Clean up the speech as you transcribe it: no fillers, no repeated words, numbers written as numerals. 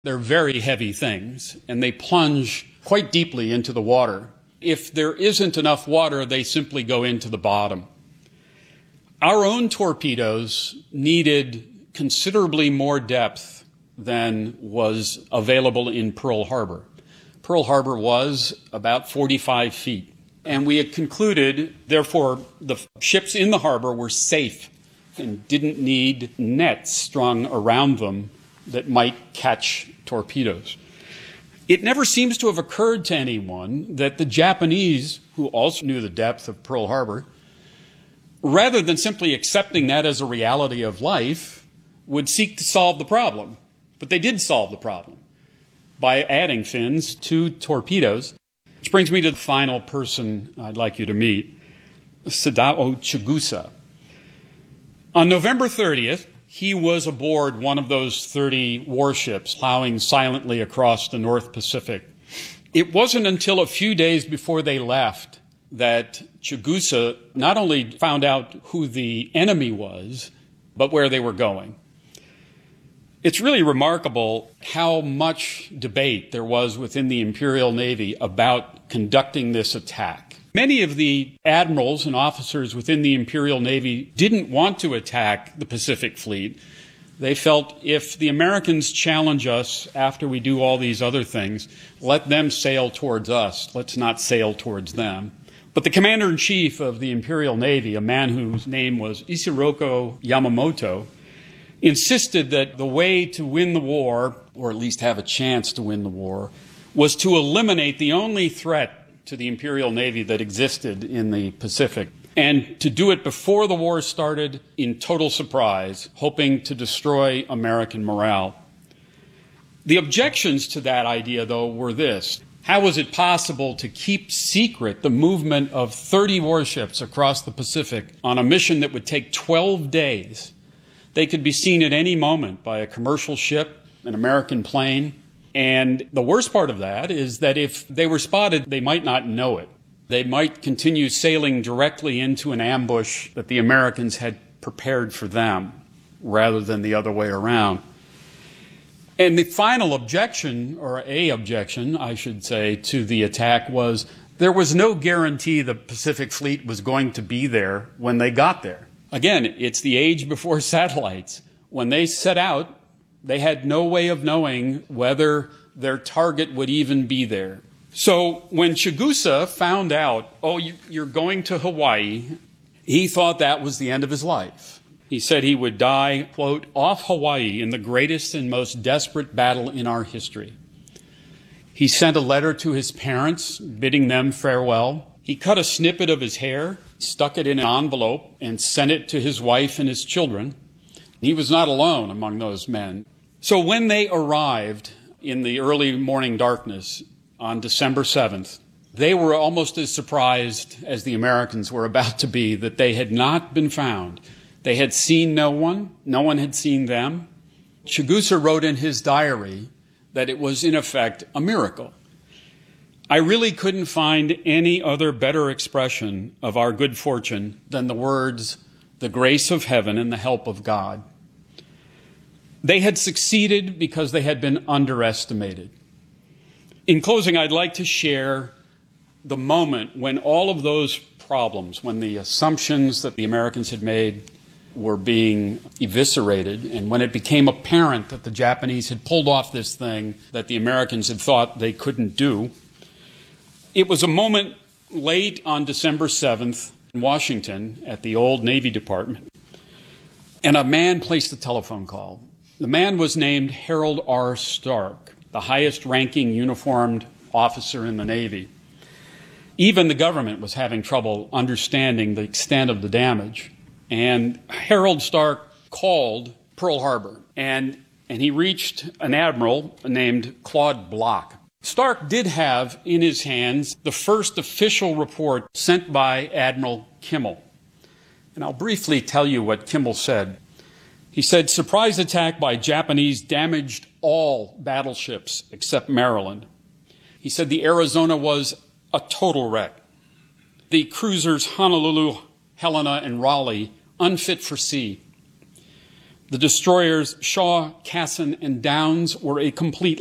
They're very heavy things, and they plunge quite deeply into the water. If there isn't enough water, they simply go into the bottom. Our own torpedoes needed considerably more depth than was available in Pearl Harbor. Pearl Harbor was about 45 feet. And we had concluded, therefore, the ships in the harbor were safe and didn't need nets strung around them that might catch torpedoes. It never seems to have occurred to anyone that the Japanese, who also knew the depth of Pearl Harbor, rather than simply accepting that as a reality of life, would seek to solve the problem. But they did solve the problem by adding fins to torpedoes. Which brings me to the final person I'd like you to meet, Sadao Chigusa. On November 30th, he was aboard one of those 30 warships plowing silently across the North Pacific. It wasn't until a few days before they left that Chigusa not only found out who the enemy was, but where they were going. It's really remarkable how much debate there was within the Imperial Navy about conducting this attack. Many of the admirals and officers within the Imperial Navy didn't want to attack the Pacific Fleet. They felt if the Americans challenge us after we do all these other things, let them sail towards us. Let's not sail towards them. But the commander-in-chief of the Imperial Navy, a man whose name was Isiroko Yamamoto, insisted that the way to win the war, or at least have a chance to win the war, was to eliminate the only threat to the Imperial Navy that existed in the Pacific, and to do it before the war started in total surprise, hoping to destroy American morale. The objections to that idea, though, were this. How was it possible to keep secret the movement of 30 warships across the Pacific on a mission that would take 12 days? They could be seen at any moment by a commercial ship, an American plane. And the worst part of that is that if they were spotted, they might not know it. They might continue sailing directly into an ambush that the Americans had prepared for them, rather than the other way around. And the final objection, or a objection, I should say, to the attack was there was no guarantee the Pacific Fleet was going to be there when they got there. Again, it's the age before satellites. When they set out, they had no way of knowing whether their target would even be there. So when Chigusa found out, you're going to Hawaii, he thought that was the end of his life. He said he would die, quote, off Hawaii in the greatest and most desperate battle in our history. He sent a letter to his parents bidding them farewell. He cut a snippet of his hair, stuck it in an envelope, and sent it to his wife and his children. He was not alone among those men. So when they arrived in the early morning darkness on December 7th, they were almost as surprised as the Americans were about to be that they had not been found. They had seen no one had seen them. Chigusa wrote in his diary that it was, in effect, a miracle. I really couldn't find any other better expression of our good fortune than the words, the grace of heaven and the help of God. They had succeeded because they had been underestimated. In closing, I'd like to share the moment when all of those problems, when the assumptions that the Americans had made were being eviscerated, and when it became apparent that the Japanese had pulled off this thing that the Americans had thought they couldn't do. It was a moment late on December 7th in Washington at the old Navy Department, and a man placed a telephone call. The man was named Harold R. Stark, the highest-ranking uniformed officer in the Navy. Even the government was having trouble understanding the extent of the damage. And Harold Stark called Pearl Harbor, and he reached an admiral named Claude Bloch. Stark did have in his hands the first official report sent by Admiral Kimmel. And I'll briefly tell you what Kimmel said. He said, surprise attack by Japanese damaged all battleships except Maryland. He said the Arizona was a total wreck. The cruisers Honolulu, Helena, and Raleigh unfit for sea. The destroyers Shaw, Cassin, and Downs were a complete